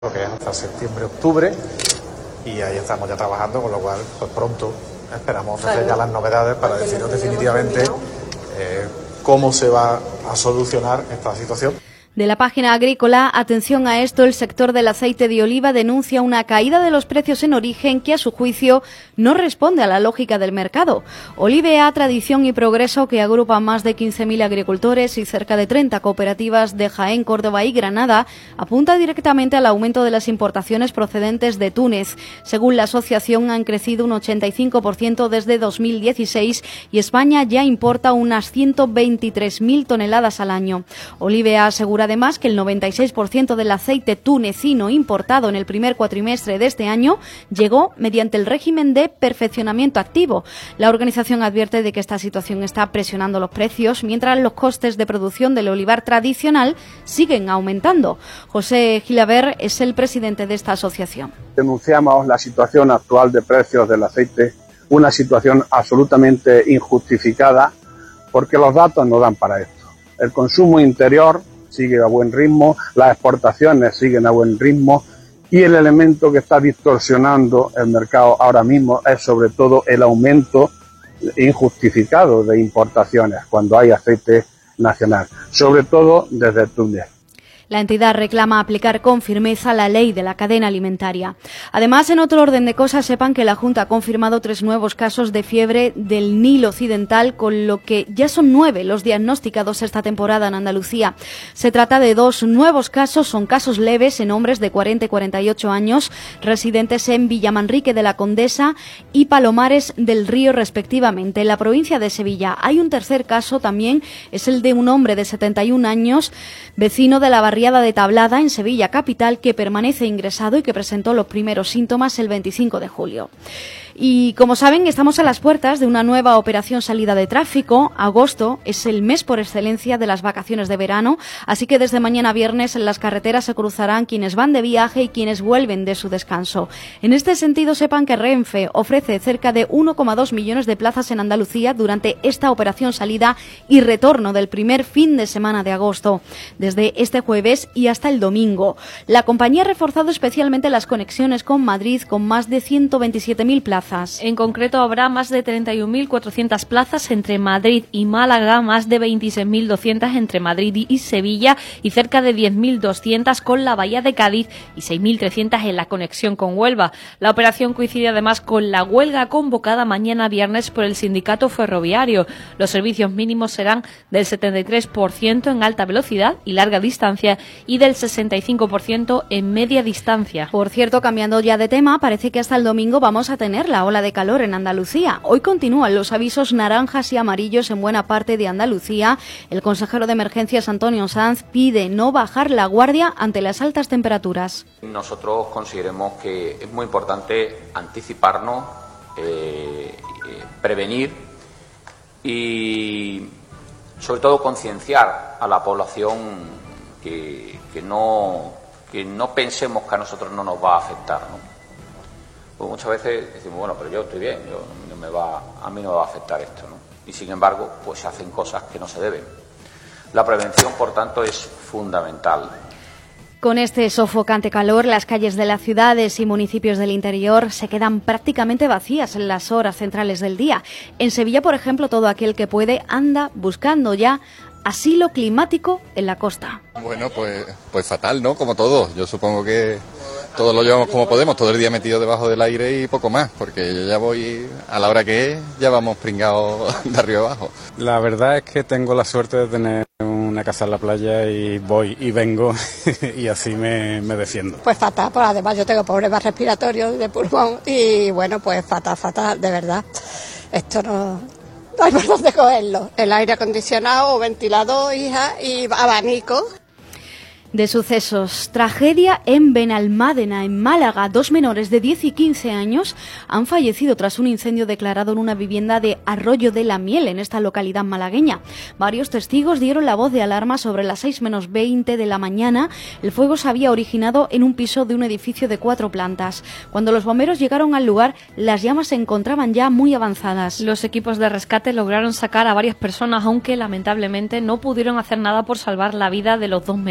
que es hasta septiembre-octubre, y ahí estamos ya trabajando, con lo cual pues pronto esperamos ofrecer ya las novedades para deciros definitivamente cómo se va a solucionar esta situación. De la página agrícola, atención a esto, el sector del aceite de oliva denuncia una caída de los precios en origen que a su juicio no responde a la lógica del mercado. Olivea, Tradición y Progreso, que agrupa más de 15.000 agricultores y cerca de 30 cooperativas de Jaén, Córdoba y Granada, apunta directamente al aumento de las importaciones procedentes de Túnez. Según la asociación, han crecido un 85% desde 2016 y España ya importa unas 123.000 toneladas al año. Olivea asegura además que el 96% del aceite tunecino importado en el primer cuatrimestre de este año llegó mediante el régimen de perfeccionamiento activo. La organización advierte de que esta situación está presionando los precios, mientras los costes de producción del olivar tradicional siguen aumentando. José Gilaber es el presidente de esta asociación. Denunciamos la situación actual de precios del aceite, una situación absolutamente injustificada, porque los datos no dan para esto. El consumo interior sigue a buen ritmo, las exportaciones siguen a buen ritmo y el elemento que está distorsionando el mercado ahora mismo es sobre todo el aumento injustificado de importaciones cuando hay aceite nacional, sobre todo desde Túnez. La entidad reclama aplicar con firmeza la ley de la cadena alimentaria. Además, en otro orden de cosas, sepan que la Junta ha confirmado 3 nuevos casos de fiebre del Nilo Occidental, con lo que ya son 9 los diagnosticados esta temporada en Andalucía. Se trata de 2 nuevos casos, son casos leves en hombres de 40 y 48 años, residentes en Villamanrique de la Condesa y Palomares del Río, respectivamente. En la provincia de Sevilla hay un tercer caso también, es el de un hombre de 71 años, vecino de la barriada de Tablada, en Sevilla capital, que permanece ingresado y que presentó los primeros síntomas el 25 de julio. Y como saben, estamos a las puertas de una nueva operación salida de tráfico. Agosto es el mes por excelencia de las vacaciones de verano, así que desde mañana viernes en las carreteras se cruzarán quienes van de viaje y quienes vuelven de su descanso. En este sentido, sepan que Renfe ofrece cerca de 1,2 millones de plazas en Andalucía durante esta operación salida y retorno del primer fin de semana de agosto, desde este jueves y hasta el domingo. La compañía ha reforzado especialmente las conexiones con Madrid con más de 127.000 plazas. En concreto, habrá más de 31.400 plazas entre Madrid y Málaga, más de 26.200 entre Madrid y Sevilla y cerca de 10.200 con la Bahía de Cádiz y 6.300 en la conexión con Huelva. La operación coincide además con la huelga convocada mañana viernes por el sindicato ferroviario. Los servicios mínimos serán del 73% en alta velocidad y larga distancia y del 65% en media distancia. Por cierto, cambiando ya de tema, parece que hasta el domingo vamos a tener la ola de calor en Andalucía. Hoy continúan los avisos naranjas y amarillos en buena parte de Andalucía. El consejero de Emergencias, Antonio Sanz, pide no bajar la guardia ante las altas temperaturas. Nosotros consideramos que es muy importante anticiparnos, prevenir y sobre todo concienciar a la población que no pensemos que a nosotros no nos va a afectar, ¿no? Pues muchas veces decimos, bueno, pero yo estoy bien, a mí no me va a afectar esto, ¿no? Y sin embargo, pues se hacen cosas que no se deben. La prevención, por tanto, es fundamental. Con este sofocante calor, las calles de las ciudades y municipios del interior se quedan prácticamente vacías en las horas centrales del día. En Sevilla, por ejemplo, todo aquel que puede anda buscando ya asilo climático en la costa. Bueno, pues fatal, ¿no? Como todo. Yo supongo que todos lo llevamos como podemos, todo el día metido debajo del aire y poco más, porque yo ya voy, a la hora que es, ya vamos pringados de arriba abajo. La verdad es que tengo la suerte de tener una casa en la playa y voy y vengo y así me defiendo. Pues fatal, pues además yo tengo problemas respiratorios de pulmón y bueno, pues fatal, de verdad. Esto no hay por dónde cogerlo. El aire acondicionado o ventilador, hija, y abanico. De sucesos, tragedia en Benalmádena, en Málaga. 2 menores de 10 y 15 años han fallecido tras un incendio declarado en una vivienda de Arroyo de la Miel, en esta localidad malagueña. Varios testigos dieron la voz de alarma sobre las 6 menos 20 de la mañana. El fuego se había originado en un piso de un edificio de 4 plantas. Cuando los bomberos llegaron al lugar, las llamas se encontraban ya muy avanzadas. Los equipos de rescate lograron sacar a varias personas, aunque lamentablemente no pudieron hacer nada por salvar la vida de los 2 menores.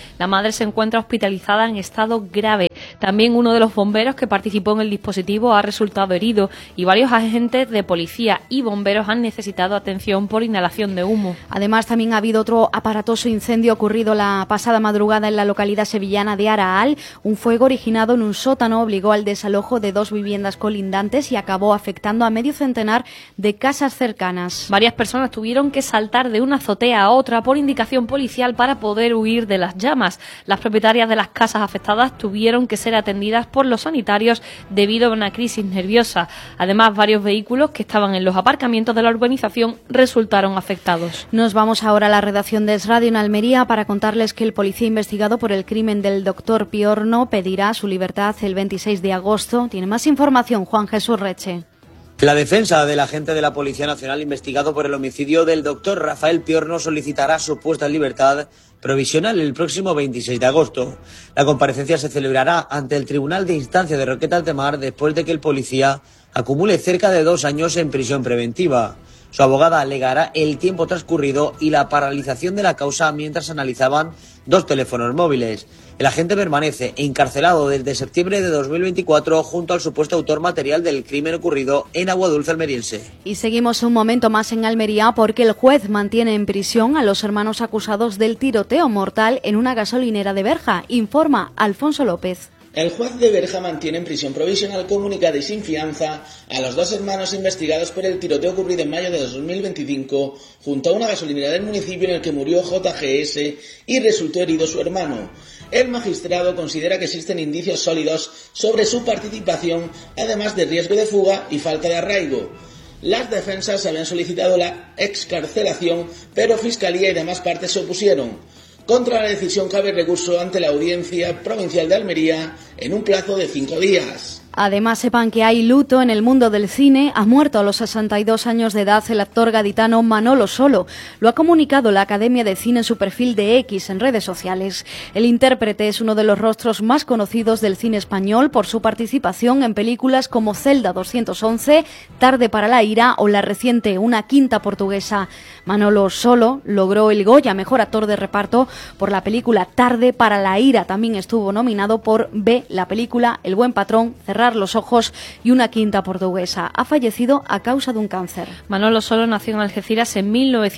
La madre se encuentra hospitalizada en estado grave. También uno de los bomberos que participó en el dispositivo ha resultado herido y varios agentes de policía y bomberos han necesitado atención por inhalación de humo. Además, también ha habido otro aparatoso incendio ocurrido la pasada madrugada en la localidad sevillana de Araal. Un fuego originado en un sótano obligó al desalojo de 2 viviendas colindantes y acabó afectando a medio centenar de casas cercanas. Varias personas tuvieron que saltar de una azotea a otra por indicación policial para poder huir de las llamas. Las propietarias de las casas afectadas tuvieron que ser atendidas por los sanitarios debido a una crisis nerviosa. Además, varios vehículos que estaban en los aparcamientos de la urbanización resultaron afectados. Nos vamos ahora a la redacción de Es Radio en Almería para contarles que el policía investigado por el crimen del doctor Piorno pedirá su libertad el 26 de agosto. Tiene más información Juan Jesús Reche. La defensa del agente de la Policía Nacional investigado por el homicidio del doctor Rafael Piorno solicitará su puesta en libertad provisional el próximo 26 de agosto. La comparecencia se celebrará ante el Tribunal de Instancia de Roquetas de Mar después de que el policía acumule cerca de 2 años en prisión preventiva. Su abogada alegará el tiempo transcurrido y la paralización de la causa mientras analizaban 2 teléfonos móviles. El agente permanece encarcelado desde septiembre de 2024 junto al supuesto autor material del crimen ocurrido en Aguadulce almeriense. Y seguimos un momento más en Almería porque el juez mantiene en prisión a los hermanos acusados del tiroteo mortal en una gasolinera de Berja. Informa Alfonso López. El juez de Berja mantiene en prisión provisional comunicada y sin fianza a los 2 hermanos investigados por el tiroteo ocurrido en mayo de 2025 junto a una gasolinera del municipio en el que murió JGS y resultó herido su hermano. El magistrado considera que existen indicios sólidos sobre su participación, además de riesgo de fuga y falta de arraigo. Las defensas habían solicitado la excarcelación, pero Fiscalía y demás partes se opusieron. Contra la decisión cabe recurso ante la Audiencia Provincial de Almería en un plazo de 5 días. Además, sepan que hay luto en el mundo del cine. Ha muerto a los 62 años de edad el actor gaditano Manolo Solo. Lo ha comunicado la Academia de Cine en su perfil de X en redes sociales. El intérprete es uno de los rostros más conocidos del cine español por su participación en películas como Celda 211, Tarde para la ira o la reciente Una quinta portuguesa. Manolo Solo logró el Goya Mejor Actor de Reparto por la película Tarde para la ira. También estuvo nominado por B, la película El buen patrón, Cerrar los ojos y Una quinta portuguesa. Ha fallecido a causa de un cáncer. Manolo Solo nació en Algeciras en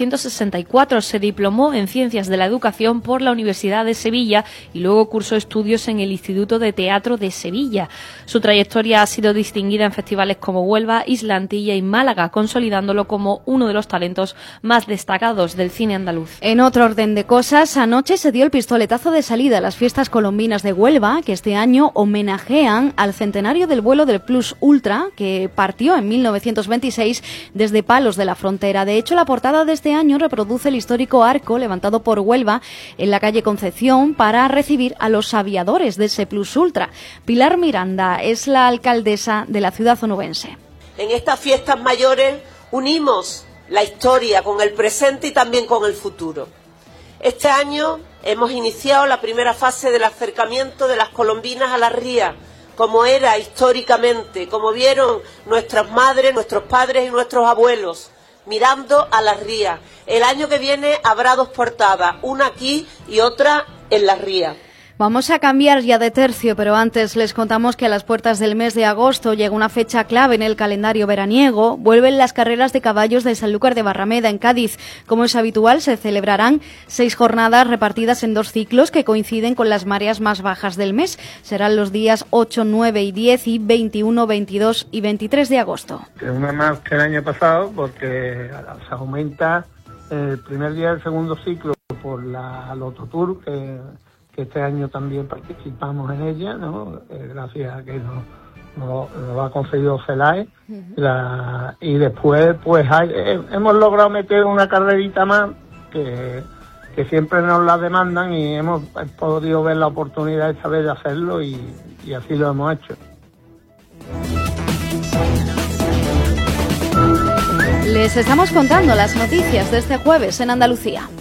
1964. Se diplomó en Ciencias de la Educación por la Universidad de Sevilla y luego cursó estudios en el Instituto de Teatro de Sevilla. Su trayectoria ha sido distinguida en festivales como Huelva, Isla Antilla y Málaga, consolidándolo como uno de los talentos más destacados del cine andaluz. En otro orden de cosas, anoche se dio el pistoletazo de salida a las fiestas colombinas de Huelva, que este año homenajean al centenario del vuelo del Plus Ultra, que partió en 1926 desde Palos de la Frontera. De hecho, la portada de este año reproduce el histórico arco levantado por Huelva en la calle Concepción para recibir a los aviadores de ese Plus Ultra. Pilar Miranda es la alcaldesa de la ciudad onubense. En estas fiestas mayores unimos la historia con el presente y también con el futuro. Este año hemos iniciado la primera fase del acercamiento de las colombinas a la ría, como era históricamente, como vieron nuestras madres, nuestros padres y nuestros abuelos, mirando a las rías. El año que viene habrá 2 portadas, una aquí y otra en las rías. Vamos a cambiar ya de tercio, pero antes les contamos que a las puertas del mes de agosto llega una fecha clave en el calendario veraniego. Vuelven las carreras de caballos de Sanlúcar de Barrameda en Cádiz. Como es habitual, se celebrarán 6 jornadas repartidas en 2 ciclos que coinciden con las mareas más bajas del mes. Serán los días 8, 9 y 10 y 21, 22 y 23 de agosto. Una más que el año pasado porque se aumenta el primer día del segundo ciclo por la Loto Tour, que este año también participamos en ella, ¿no? Gracias a que nos ha concedido CELAE. Y después pues hemos logrado meter una carrerita más que siempre nos la demandan y hemos podido ver la oportunidad esta vez de hacerlo y así lo hemos hecho. Les estamos contando las noticias de este jueves en Andalucía.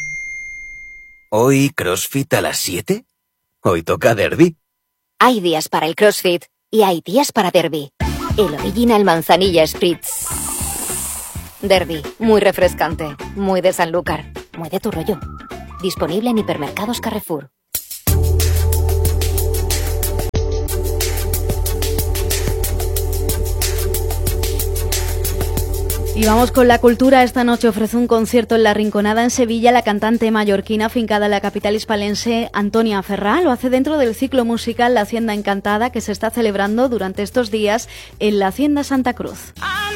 ¿Hoy CrossFit a las 7? Hoy toca derbi. Hay días para el CrossFit y hay días para derbi. El Original Manzanilla Spritz. Derbi, muy refrescante, muy de Sanlúcar, muy de tu rollo. Disponible en hipermercados Carrefour. Y vamos con la cultura. Esta noche ofrece un concierto en La Rinconada, en Sevilla, la cantante mallorquina afincada en la capital hispalense, Antonia Ferrá. Lo hace dentro del ciclo musical La Hacienda Encantada, que se está celebrando durante estos días en la Hacienda Santa Cruz.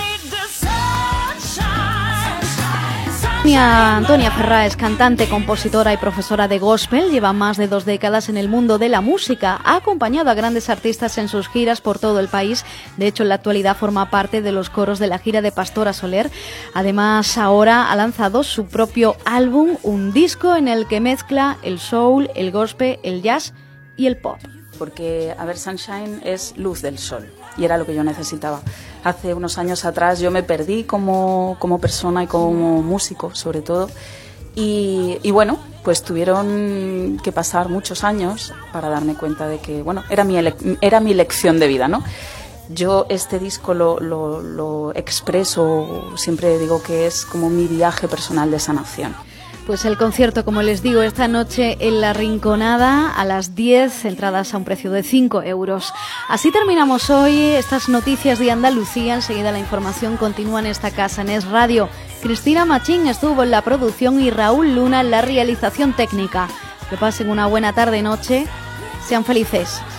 Antonia Ferrá es cantante, compositora y profesora de gospel. Lleva más de 2 décadas en el mundo de la música. Ha acompañado a grandes artistas en sus giras por todo el país. De hecho, en la actualidad forma parte de los coros de la gira de Pastora Soler. Además, ahora ha lanzado su propio álbum, un disco en el que mezcla el soul, el gospel, el jazz y el pop. Porque, a ver, Sunshine es luz del sol y era lo que yo necesitaba. Hace unos años atrás yo me perdí como persona y como músico, sobre todo, y bueno, pues tuvieron que pasar muchos años para darme cuenta de que, bueno, era mi lección de vida, ¿no? Yo este disco lo expreso, siempre digo que es como mi viaje personal de sanación. Pues el concierto, como les digo, esta noche en La Rinconada a las 10, entradas a un precio de 5 euros. Así terminamos hoy estas noticias de Andalucía. Enseguida la información continúa en esta casa, en Es Radio. Cristina Machín estuvo en la producción y Raúl Luna en la realización técnica. Que pasen una buena tarde-noche. Sean felices.